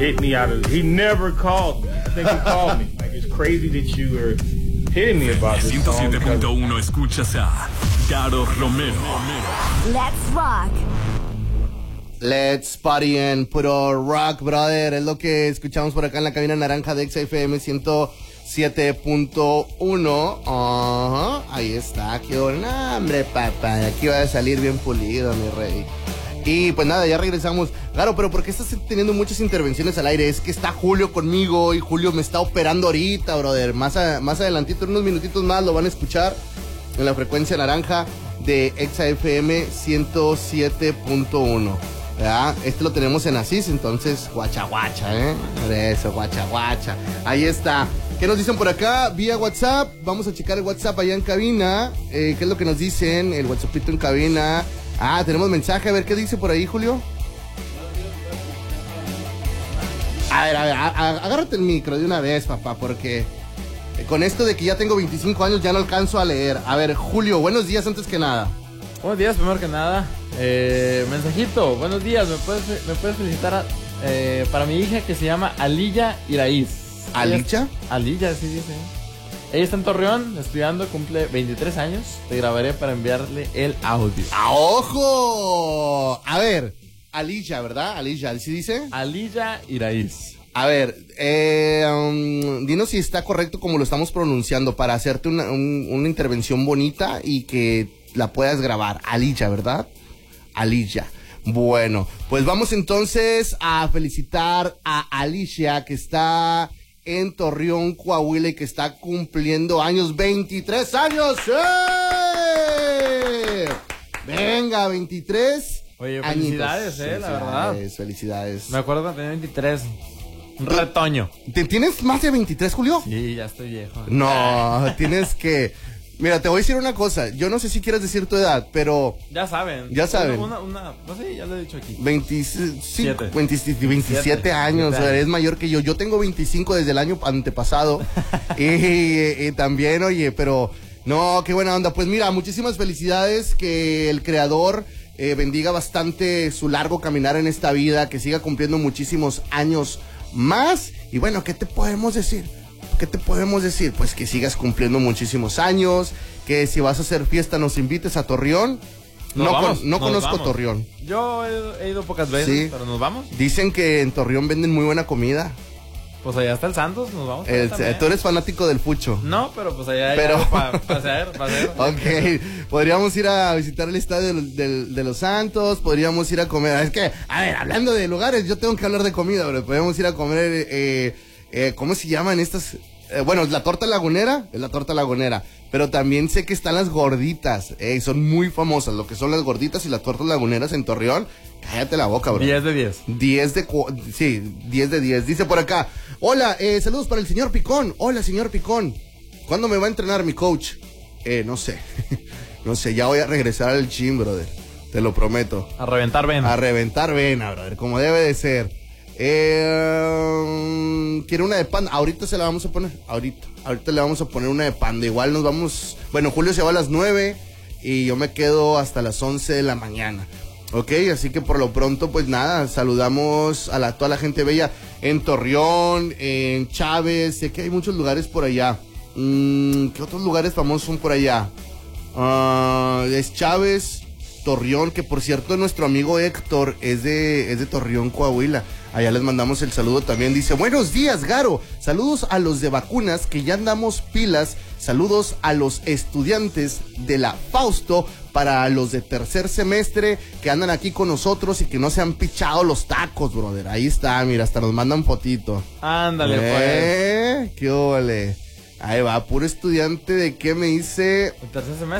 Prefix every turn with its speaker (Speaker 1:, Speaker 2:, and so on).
Speaker 1: hit me out of. He never called me. I think he called me. Like, it's crazy that you were hitting me about this song.
Speaker 2: 107.1 escuchas a Garo Romero.
Speaker 3: Let's rock.
Speaker 4: Let's party and put on rock, brother. Es lo que escuchamos por acá en la cabina naranja de XFM 107.1. Ahí está. Qué bueno, hombre, papá. Aquí va a salir bien pulido, mi rey. Y pues nada, ya regresamos. Claro, pero ¿por qué estás teniendo muchas intervenciones al aire? Es que está Julio conmigo y Julio me está operando ahorita, brother. Más adelantito, en unos minutitos más, lo van a escuchar en la frecuencia naranja de XFM 107.1. ¿verdad? Este lo tenemos en Asís, entonces guacha, por eso, guacha. Ahí está. ¿Qué nos dicen por acá? Vía WhatsApp. Vamos a checar el WhatsApp allá en cabina. ¿Qué es lo que nos dicen? El WhatsAppito en cabina. Tenemos mensaje. A ver, ¿qué dice por ahí, Julio? A ver, agárrate el micro de una vez, papá, porque con esto de que ya tengo 25 años ya no alcanzo a leer. A ver, Julio, buenos días antes que nada.
Speaker 5: Buenos días, primero que nada. Mensajito, buenos días. ¿Me puedes felicitar para mi hija que se llama Alilla Iraíz?
Speaker 4: ¿Alilla?
Speaker 5: Alilla, sí dice. Ella está en Torreón estudiando, cumple 23 años. Te grabaré para enviarle el audio.
Speaker 4: ¡Ojo! A ver, Alilla, ¿verdad? Alilla, ¿sí dice?
Speaker 5: Alilla Iraíz.
Speaker 4: A ver, dinos si está correcto como lo estamos pronunciando para hacerte una intervención bonita y que la puedas grabar. Alilla, ¿verdad? Alilla. Bueno, pues vamos entonces a felicitar a Alicia, que está en Torreón, Coahuila, y que está cumpliendo años, 23 años. ¡Eh! Venga, 23.
Speaker 5: Oye, felicidades, la verdad.
Speaker 4: Felicidades.
Speaker 5: Me acuerdo cuando tenía 23. Un retoño.
Speaker 4: ¿Tienes más de 23, Julio?
Speaker 5: Sí, ya estoy viejo.
Speaker 4: No, tienes que... Mira, te voy a decir una cosa. Yo no sé si quieres decir tu edad, pero...
Speaker 5: Ya saben.
Speaker 4: Ya saben.
Speaker 5: No sé, ya lo he dicho aquí.
Speaker 4: 27 años. O sea, eres mayor que yo. Yo tengo 25 desde el año antepasado. y también, oye, pero... No, qué buena onda. Pues mira, muchísimas felicidades. Que el creador bendiga bastante su largo caminar en esta vida. Que siga cumpliendo muchísimos años más. Y bueno, ¿qué te podemos decir? Pues que sigas cumpliendo muchísimos años, que si vas a hacer fiesta nos invites a Torreón. No conozco Torreón.
Speaker 5: Yo he ido pocas veces, sí, pero nos vamos.
Speaker 4: Dicen que en Torreón venden muy buena comida.
Speaker 5: Pues allá está el Santos, nos vamos.
Speaker 4: Tú eres fanático del fucho.
Speaker 5: No, pero pues allá hay para hacer.
Speaker 4: Ok, podríamos ir a visitar el estadio de los Santos, podríamos ir a comer. Es que, a ver, hablando de lugares, yo tengo que hablar de comida, pero podríamos ir a comer... ¿cómo se llaman estas? Bueno, la torta lagunera, es la torta lagunera, pero también sé que están las gorditas, son muy famosas, lo que son las gorditas y las tortas laguneras en Torreón. Cállate la boca, bro.
Speaker 5: 10 de 10.
Speaker 4: 10 de 10. Dice por acá, hola, saludos para el señor Picón. Hola, señor Picón. ¿Cuándo me va a entrenar mi coach? No sé, ya voy a regresar al gym, brother, te lo prometo.
Speaker 5: A reventar vena,
Speaker 4: brother, como debe de ser. Quiere una de panda. Ahorita se la vamos a poner. Ahorita le vamos a poner una de panda. Igual nos vamos. Bueno, Julio se va a las 9 y yo me quedo hasta las 11 de la mañana. Ok, así que por lo pronto, pues nada, saludamos a toda la gente bella en Torreón, en Chávez. Sé que hay muchos lugares por allá. ¿Qué otros lugares famosos son por allá? Es Chávez, Torreón, que por cierto nuestro amigo Héctor es de Torreón, Coahuila. Allá les mandamos el saludo también. Dice, buenos días, Garo. Saludos a los de vacunas, que ya andamos pilas. Saludos a los estudiantes de la Fausto, para los de tercer semestre que andan aquí con nosotros y que no se han pichado los tacos, brother. Ahí está, mira, hasta nos mandan fotito.
Speaker 5: Ándale, pues.
Speaker 4: ¿Qué ole? Ahí va, puro estudiante de qué me dice...
Speaker 5: El tercer semestre.